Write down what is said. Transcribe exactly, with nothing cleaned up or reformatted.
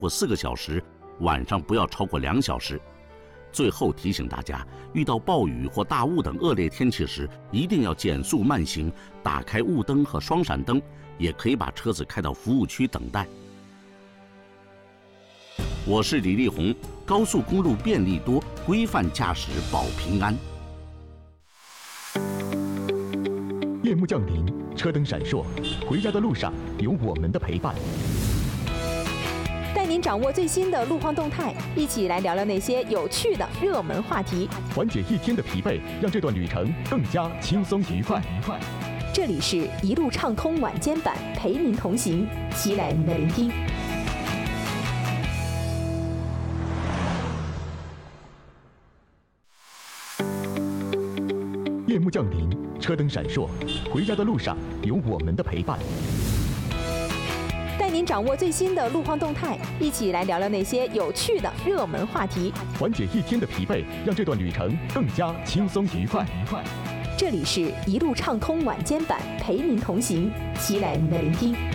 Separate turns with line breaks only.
过四个小时，晚上不要超过两小时。最后提醒大家，遇到暴雨或大雾等恶劣天气时，一定要减速慢行，打开雾灯和双闪灯，也可以把车子开到服务区等待。我是李立宏，高速公路便利多，规范驾驶保平安。
夜幕降临，车灯闪烁，回家的路上有我们的陪伴。
带您掌握最新的路况动态，一起来聊聊那些有趣的热门话题，
缓解一天的疲惫，让这段旅程更加轻松愉快。
这里是一路畅通晚间版，陪您同行，期待您的聆听。
夜幕降临，车灯闪烁，回家的路上有我们的陪伴。
带您掌握最新的路况动态，一起来聊聊那些有趣的热门话题，
缓解一天的疲惫，让这段旅程更加轻松愉快。
这里是一路畅通晚间版，陪您同行，期待您的聆听。